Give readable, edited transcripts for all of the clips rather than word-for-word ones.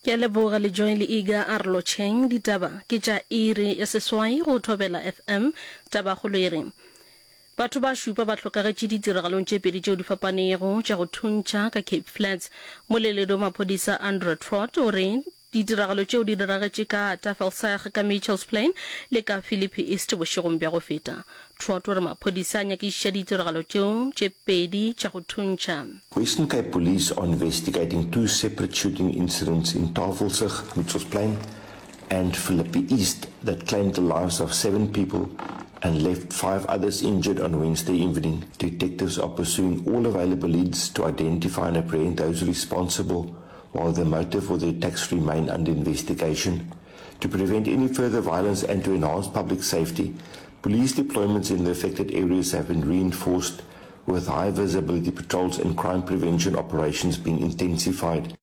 Ke leboga le join le iga Arlo Cheng ditaba ke tša iri ya seswai go thobela FM taba go le re. Batho ba šupa ba hlokagetše ditiragalong tše pedi tšeo di fapanego tša go thuntša ka Cape Flats. Moleledi wa maphodisa Andrew Trott o re ditiragalo tšeo di diragetše ka Tafelberg ka Mitchells Plain le ka Philippi East bošegong bja go feta. Trott o re maphodisa a nyakišiša ditiragalo tšeo tše pedi tša go thuntša. Western Cape Police are investigating two separate shooting incidents in Tafelberg, Mitchells Plain, and Philippi East that claimed the lives of 7 people and left 5 others injured on Wednesday evening. Detectives are pursuing all available leads to identify and apprehend those responsible, while the motive for the attacks remain under investigation. To prevent any further violence and to enhance public safety, police deployments in the affected areas have been reinforced, with high visibility patrols and crime prevention operations being intensified.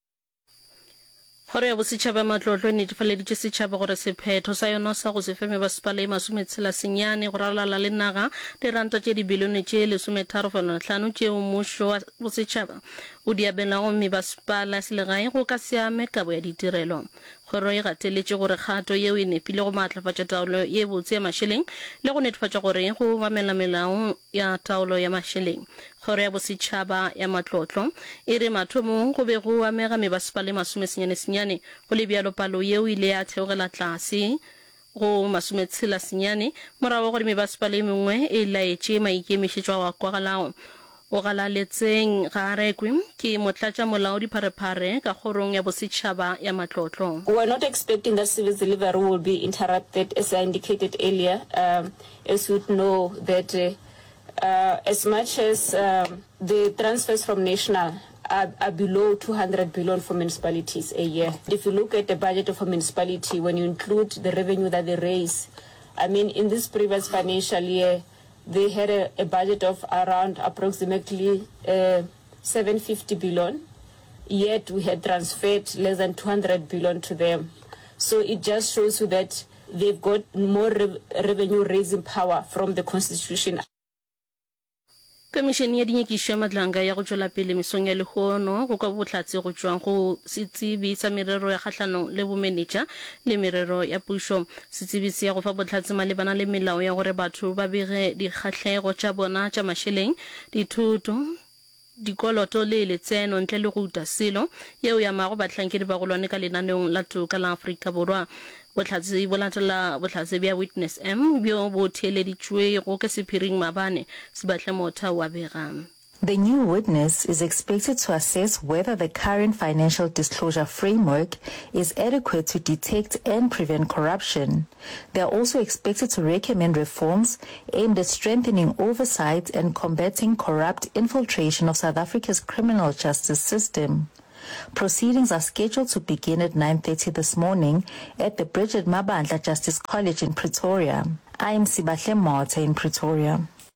Hore ya bosetšhaba matlotlo e netefaleditše setšhaba gore sephetho sa yona sa go se fe mebasepala e masometshelasenyane go ralala le naga diranta tše dibilione tše 13.5 tšeo mmušo wa bosetšhaba o di abelago mebasepala selegae go ka seame kabo ya ditirelo. Kgoro e gateletše gore kgato yeo e nepile go maatlafatša taolo ye botse ya mašeleng le go netefatša gore go mamela melao ya taolo ya mašeleng. Kgoro ya bosetšhaba ya matlotlo e re mathomong go be go amega mebasepala e masomesenyane go le bjalo palo yeo ile ya theogela tlase go masometshelasenyane morago gore mebasepala e mengwe e laetše maikemišetšo a kwagalago o galaletseng ga rekwe ke motlatša molaodi pharephare ka kgorong ya bosetšhaba ya matlotlo. We are not expecting that service delivery will be interrupted, as I indicated earlier, as you know that as much as the transfers from national are below 200 billion for municipalities a year. If you look at the budget of a municipality, when you include the revenue that they raise, I mean, in this previous financial year, they had a budget of around approximately 750 billion, yet we had transferred less than 200 billion to them. So it just shows you that they've got more revenue raising power from the constitution. Komišene ya dinyekišo ya madlanga ya go tšwela pele mesong ya lehono go ka bohlatse go tšwang go setsebi sa merero ya kgahlanong le bomenetša le merero ya pušo. Setsebi se ya go fa bohlatse malebana le melao ya gore batho ba bege dikgahlego tša bona tša mašeleng, dithuto, dikoloto le letseno ntle le go uta selo yeo ya mago bahlankedi ba golwane ka lenaneong la toka la Afrika Borwa. Bohlatse bo latela bohlatse bja Witness M bjo bo theeleditšwe go ke sephiring mabane Sebatle Motha wa bega. The new witness is expected to assess whether the current financial disclosure framework is adequate to detect and prevent corruption. They are also expected to recommend reforms aimed at strengthening oversight and combating corrupt infiltration of South Africa's criminal justice system. Proceedings are scheduled to begin at 9:30 this morning at the Bridget Mabandla Justice College in Pretoria. I am Sebatle Motha in Pretoria.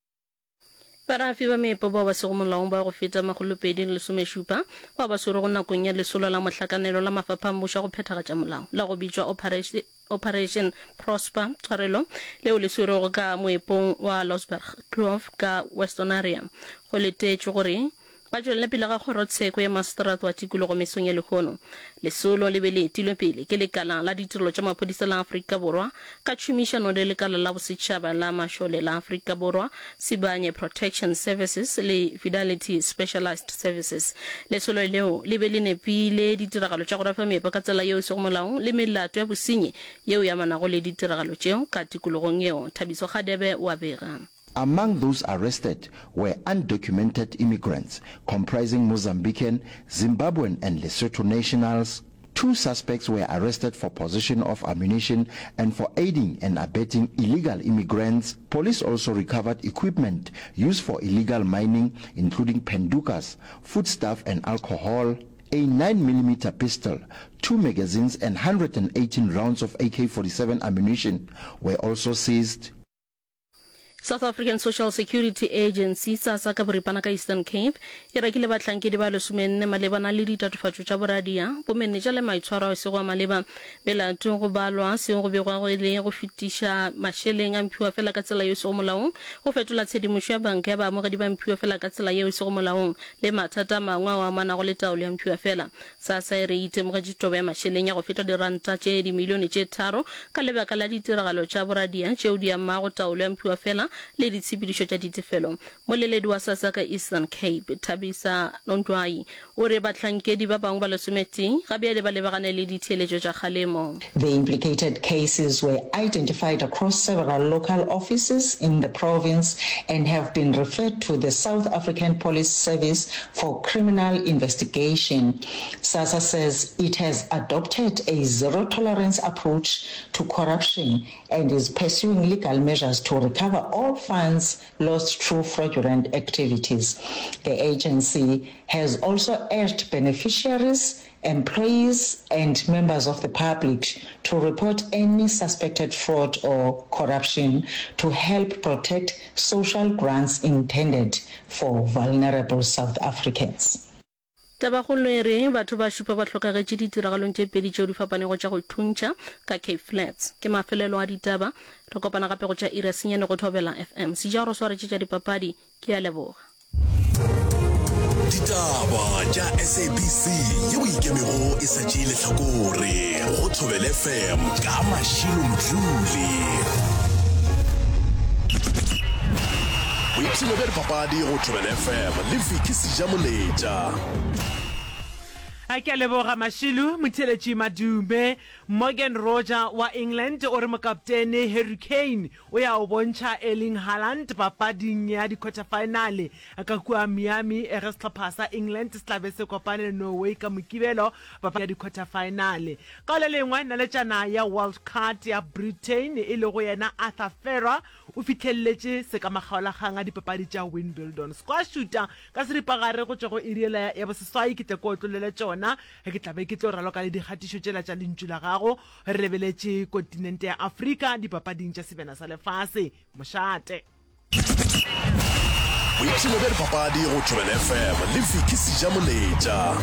Barafi ba meepo ba se go molaong ba go feta magolopedi le somešupa ba ba sore go nakong ya lesolo la mohlakanelo la mafapha mmušo go phethagatša molao la go bitšwa Operation Prosper tshwarelo leo le sore go ka moepong wa Losberg Kloof ka Western Area go letetšwe gore ba tšwelele pele ga kgorotsheko ya maseterata wa tikologo mesong ya lehono. Lesolo le be le etilwe pele ke lekala la ditirelo tša maphodisa la Afrika Borwa ka tšhomišano le lekala la bosetšhaba la mašole la Afrika Borwa, Sibanye Protection Services le Fidelity Specialized Services. Lesolo leo le be le nepile ditiragalo tša go rafa meepo ka tsela yeo se go molaong le melato ya bosenyi yeo ya manago le ditiragalo tšeo ka tikologong yeo. Thabiso Kgadebe wa bega. Among those arrested were undocumented immigrants comprising Mozambican, Zimbabwean and Lesotho nationals. 2 suspects were arrested for possession of ammunition and for aiding and abetting illegal immigrants. Police also recovered equipment used for illegal mining, including pendukas, foodstuff and alcohol. A 9mm pistol, 2 magazines and 118 rounds of AK-47 ammunition were also seized. South African Social Security Agency SASSA ka boripana ka Eastern Cape e rekile batlhankedi ba lesomenne malebana le ditatofatso tša boradia bomenetša le maitshwaro a sego maleba belato go balwa seo go begwa go le go fetiša mašeleng a mphiwa fela ka tsela yo sego molaong go fetola tshedimošo ya banka ya baamogedi ba mphiwa fela ka tsela yeo sego molaong le mathata mangwe a amanago le taolo ya mphiwa fela SASSA e re itemogetše tobo ya mašeleng ya go feta diranta tše dimilione tše 3 ka lebaka la ditiragalo tša boradia tšeo di amago taolo ya mphiwa fela le ditshepedišo tša ditefelo moleledi wa SASSA ka Eastern Cape Thabisa Nontwai o re batlhankedi ba bangwe ba lesometi gape le ba lebagane le ditheeletšo tša kgalemo. The implicated cases were identified across several local offices in the province and have been referred to the South African Police Service for criminal investigation. SASSA says it has adopted a zero-tolerance approach to corruption and is pursuing legal measures to recover all funds lost through fraudulent activities. The agency has also urged beneficiaries, employees and members of the public to report any suspected fraud or corruption to help protect social grants intended for vulnerable South Africans. Tabagolo e re batho ba šupa ba tlhokagetše ditiragalong tše pedi tšeo di fapanego tša go thuntša ka Cape Flats ke mafelelo a ditaba re kopana gape go tša ira senyane go Thobela FM sejaro swaretše tša dipapadi ke a leboga ditaba tša SABC yeo ikemego e sa tšee lehlakore go Thobela FM ka Mashilo Mdluli. Boipshino bja dipapadi go Thobela FM le Viki Sejamoletša. A ke leboga Mashilu motheletši madume. Morgan Roger wa England o re mokaptene Harry Kane o ya o bontšha Erling Haaland papading ya di quarter finale ka kua Miami e re sehlopha sa England se tlabe se kopane Norway ka mokibelo papadi ya di quarter finale. Ka le lengwe naletšana ya World Cup ya Britain e le go yena Arthur Ferrer o fitlhelletše se ka makgaolakgang a dipapadi tša Wimbledon. Squash shooter ka seripagare go tšwa go iriela ya boseswai ke tle ko tlolele tšona ke tlabe ke tlo raloka le dikgatišo tšela tša lentšu la gago re lebeletše kontinente ya Afrika dipapading tša sebena sa lefase mošate. Boipshino bja dipapadi go Thobela FM le Viki Sejamoletša.